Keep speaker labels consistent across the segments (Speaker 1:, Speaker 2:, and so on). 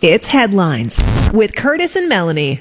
Speaker 1: It's Headlines with Curtis and Melanie.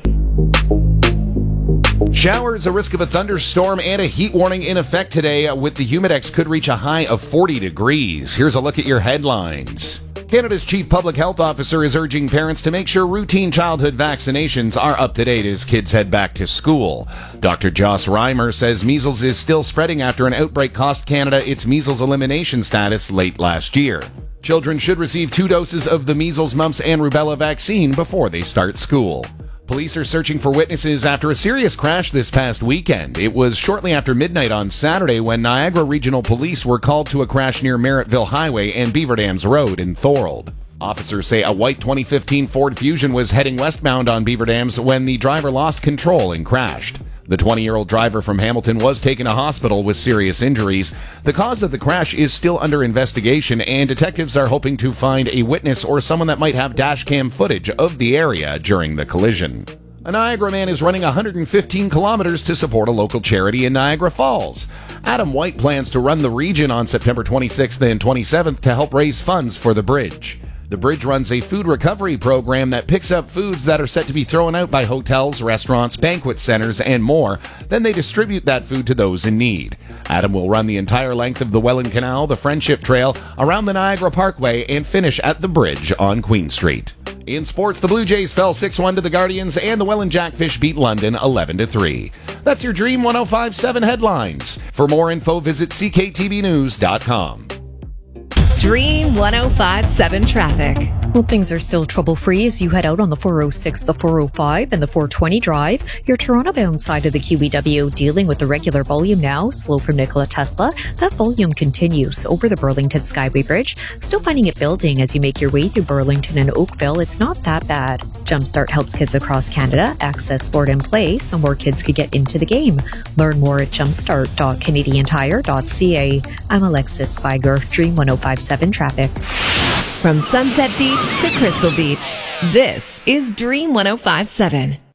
Speaker 2: Showers, a risk of a thunderstorm, and a heat warning in effect today, with the Humidex could reach a high of 40 degrees. Here's a look at your headlines. Canada's chief public health officer is urging parents to make sure routine childhood vaccinations are up to date as kids head back to school. Dr. Joss Reimer says measles is still spreading after an outbreak cost Canada its measles elimination status late last year. Children should receive 2 doses of the measles, mumps, and rubella vaccine before they start school. Police are searching for witnesses after a serious crash this past weekend. It was shortly after midnight on Saturday when Niagara Regional Police were called to a crash near Merrittville Highway and Beaver Dams Road in Thorold. Officers say a white 2015 Ford Fusion was heading westbound on Beaver Dams when the driver lost control and crashed. The 20-year-old driver from Hamilton was taken to hospital with serious injuries. The cause of the crash is still under investigation, and detectives are hoping to find a witness or someone that might have dashcam footage of the area during the collision. A Niagara man is running 115 kilometers to support a local charity in Niagara Falls. Adam White plans to run the region on September 26th and 27th to help raise funds for the bridge. The bridge runs a food recovery program that picks up foods that are set to be thrown out by hotels, restaurants, banquet centers, and more. Then they distribute that food to those in need. Adam will run the entire length of the Welland Canal, the Friendship Trail, around the Niagara Parkway, and finish at the bridge on Queen Street. In sports, the Blue Jays fell 6-1 to the Guardians, and the Welland Jackfish beat London 11-3. That's your Dream 105.7 headlines. For more info, visit cktvnews.com.
Speaker 1: Dream 105.7 traffic.
Speaker 3: Well, things are still trouble-free as you head out on the 406, the 405, and the 420 drive. Your Toronto-bound side of the QEW dealing with the regular volume now, slow from Nikola Tesla. That volume continues over the Burlington Skyway Bridge. Still finding it building as you make your way through Burlington and Oakville. It's not that bad. Jumpstart helps kids across Canada access sport and play so more kids could get into the game. Learn more at jumpstart.canadiantire.ca. I'm Alexis Spiger, Dream 105.7 traffic.
Speaker 1: From Sunset Beach to Crystal Beach, this is Dream 105.7.